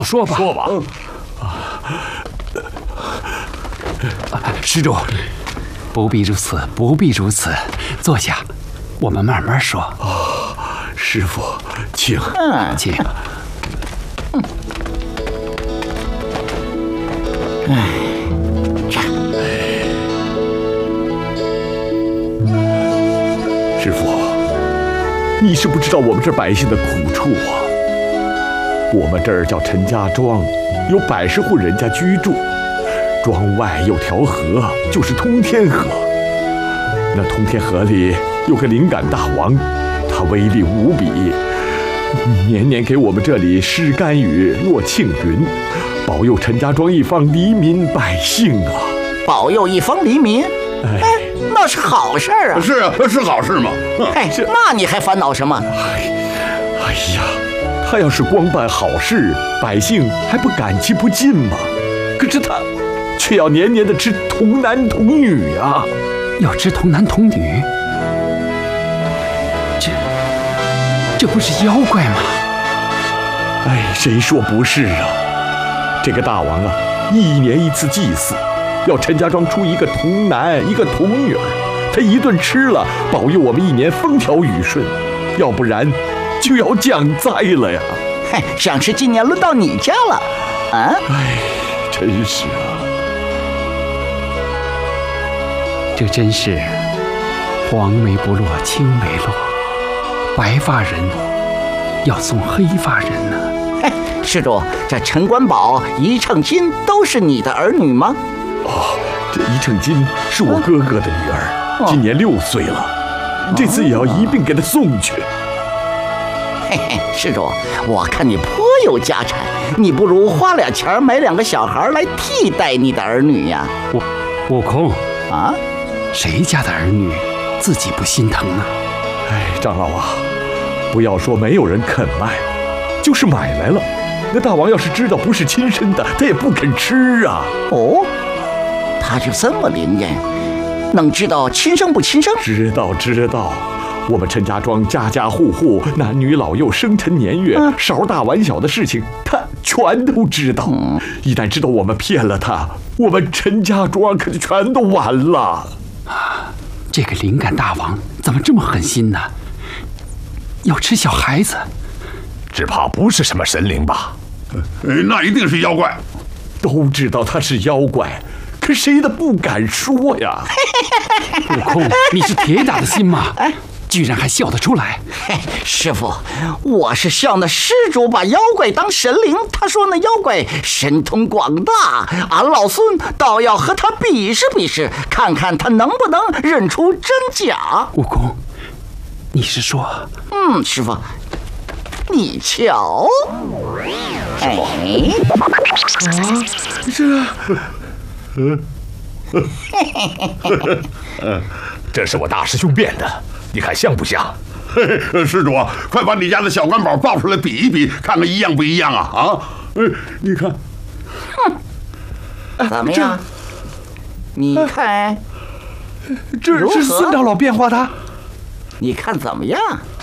说吧， 说吧。 施主，不必如此，不必如此，坐下，我们慢慢说。 师傅，请， 请。 师傅，你是不知道我们这百姓的苦处啊。我们这儿叫陈家庄，有100户人家居住，庄外有条河，就是通天河。那通天河里有个灵感大王，他威力无比，年年给我们这里施甘雨、落庆云，保佑陈家庄一方黎民百姓啊！ 保佑一方黎民，那是好事啊！ 是啊，是好事嘛。 那你还烦恼什么？ 哎呀，他要是光办好事，百姓还不感激不尽吗？可是他却要年年的吃童男童女啊！ 要吃童男童女？这不是妖怪吗？ 谁说不是啊？这个大王啊，1年1次祭祀，要陈家庄出一个童男一个童女儿，他一顿吃了，保佑我们1年风调雨顺，要不然就要降灾了呀！ 想是今年轮到你家了啊！ 真是啊！ 这真是黄梅不落青梅落，白发人要送黑发人呢。 施主，这陈官宝、一秤金都是你的儿女吗？ 这一秤金是我哥哥的女儿，今年6岁了，这次也要一并给她送去。 施主，我看你颇有家产，你不如花点钱买2个小孩来替代你的儿女呀。 悟空啊， 谁家的儿女自己不心疼呢？ 长老啊，不要说没有人肯卖，就是买来了，那大王要是知道不是亲生的，他也不肯吃啊。 他就这么灵验，能知道亲生不亲生？知道。我们陈家庄家家户户男女老幼生辰年月，勺大碗小的事情，他全都知道。一旦知道我们骗了他，我们陈家庄可就全都完了。 这个灵感大王怎么这么狠心呢？要吃小孩子， 只怕不是什么神灵吧？那一定是妖怪。 都知道他是妖怪，可谁的不敢说呀？ 悟空，你是铁打的心吗？居然还笑得出来！ 师傅，我是笑那施主把妖怪当神灵，他说那妖怪神通广大，俺老孙倒要和他比试比试，看看他能不能认出真假。 悟空，你是说？ 师傅，你瞧， 这是我大师兄变的，你看像不像？施主，快把你家的小官宝抱出来比一比，看看一样不一样啊！你看， 怎么样？你看， 这是孙长老变化的， 你看怎么样？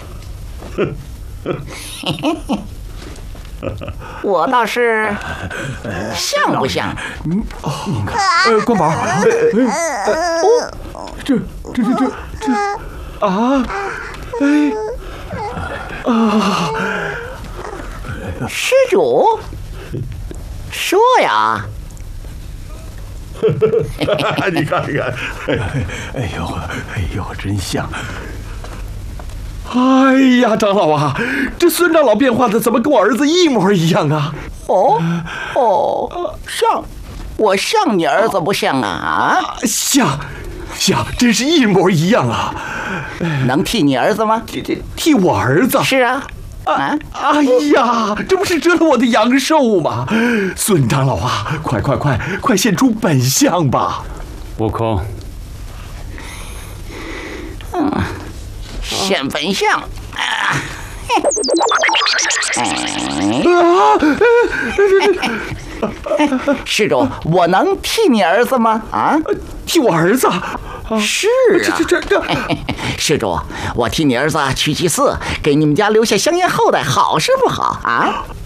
我倒是像不像？ 官宝，这啊， 施主，说呀！ 你看， 哎呦，真像！哎呀，长老啊，这孙长老变化的怎么跟我儿子一模一样啊？ 像，我像你儿子不像啊？ 像，真是一模一样啊！ 能替你儿子吗？ 替我儿子？ 是啊。 哎呀，这不是折了我的阳寿吗？孙长老啊，快现出本相吧！ 悟空， 现本相施主，我能替你儿子吗？ 替我儿子？ 是啊，这，施主，我替你儿子去祭祀，给你们家留下香烟后代，好是不好啊？